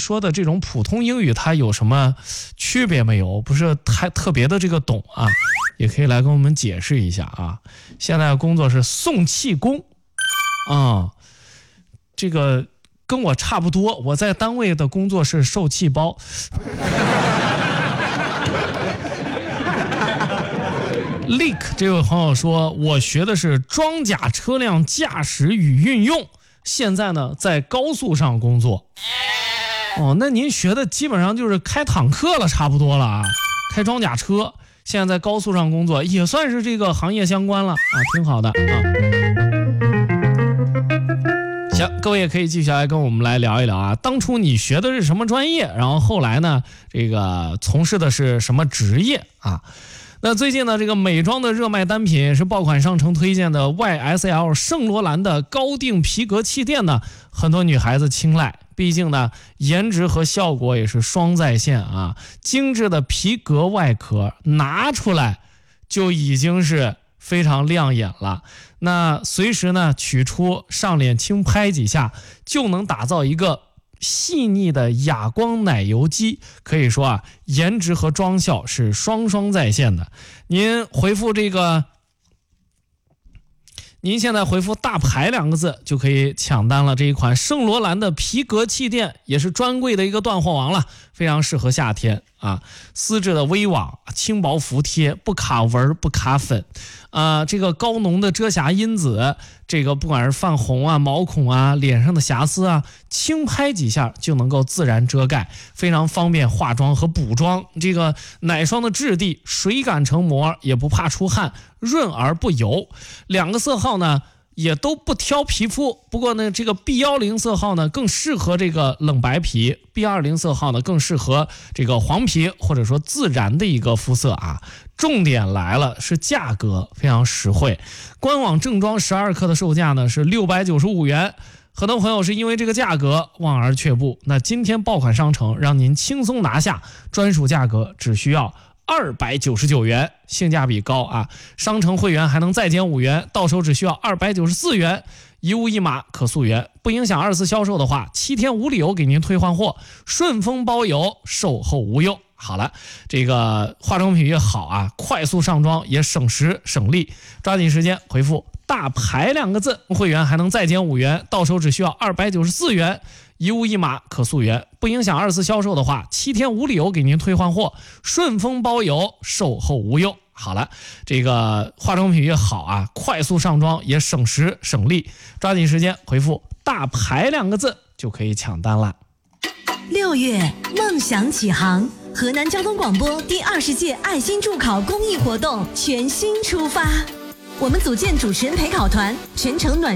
说的这种普通英语它有什么区别没有？不是太特别的这个懂啊，也可以来跟我们解释一下啊。现在的工作是送气工啊，这个跟我差不多，我在单位的工作是受气包。Leak 这位朋友说，我学的是装甲车辆驾驶与运用，现在呢在高速上工作。哦，那您学的基本上就是开坦克了，差不多了啊，开装甲车，现在在高速上工作，也算是这个行业相关了啊，挺好的啊。行，各位也可以继续来跟我们来聊一聊啊，当初你学的是什么专业，然后后来呢这个从事的是什么职业啊？那最近呢，这个美妆的热卖单品是爆款商城推荐的 YSL 圣罗兰的高定皮革气垫呢，很多女孩子青睐。毕竟呢，颜值和效果也是双在线啊。精致的皮革外壳拿出来就已经是非常亮眼了。那随时呢取出上脸轻拍几下，就能打造一个细腻的哑光奶油肌，可以说啊，颜值和妆效是双双在线的。您现在回复大牌2个字就可以抢单了，这一款圣罗兰的皮革气垫也是专柜的一个断货王了，非常适合夏天啊。丝质的微网，轻薄服帖，不卡纹不卡粉这个高浓的遮瑕因子，这个不管是泛红啊、毛孔啊、脸上的瑕疵啊，轻拍几下就能够自然遮盖，非常方便化妆和补妆。这个奶霜的质地水感成膜，也不怕出汗，润而不油。2个色号呢也都不挑皮肤，不过呢这个 B10 色号呢更适合这个冷白皮， B20 色号呢更适合这个黄皮或者说自然的一个肤色啊。重点来了，是价格非常实惠，官网正装12克的售价呢是695元，很多朋友是因为这个价格望而却步。那今天爆款商城让您轻松拿下，专属价格只需要299元，性价比高啊！商城会员还能再减5元，到手只需要294元，一物一码可溯源，不影响2次销售的话，7天无理由给您退换货，顺丰包邮，售后无忧。好了，这个化妆品越好啊，快速上妆也省时省力，抓紧时间回复大牌2个字，会员还能再减5元，到手只需要294元，一物一码可溯源，不影响2次销售的话，7天无理由给您退换货，顺丰包邮，售后无忧。好了，这个化妆品越好啊，快速上妆也省时省力，抓紧时间回复大牌2个字就可以抢单了。 6月梦想起航，河南交通广播第20届爱心助考公益活动全新出发，我们组建主持人陪考团，全程暖